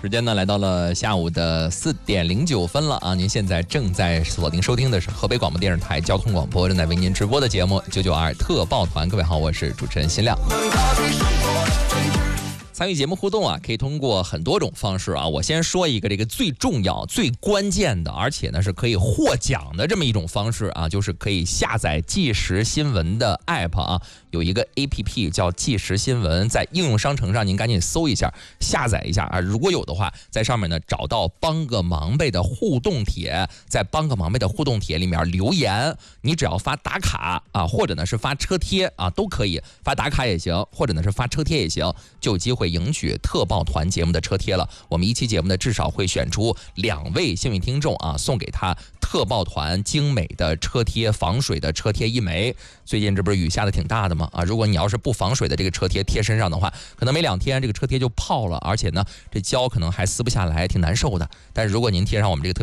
时间呢来到了下午的4点09分了啊！您现在正在锁定收听的是河北广播电视台交通广播正在为您直播的节目992特报团。各位好，我是主持人辛亮。参与节目互动啊，可以通过很多种方式啊。我先说一个这个最重要、最关键的，而且呢是可以获奖的这么一种方式啊，就是可以下载即时新闻的 app 啊。有一个 APP 叫即时新闻，在应用商城上您赶紧搜一下，下载一下啊。如果有的话，在上面呢找到帮个忙呗的互动帖，在帮个忙呗的互动帖里面留言，你只要发打卡啊，或者呢是发车贴啊，都可以，发打卡也行，或者呢是发车贴也行，就有机会赢取特报团节目的车贴了。我们一期节目呢至少会选出2位幸运听众啊，送给他特报团精美的车贴，防水的车贴1枚。最近这不是雨下的挺大的吗？啊，如果你要是不防水的这个车贴贴身上的话，可能没2天这个车贴就泡了，而且呢这胶可能还撕不下来，挺难受的。但是如果您贴上我们这个特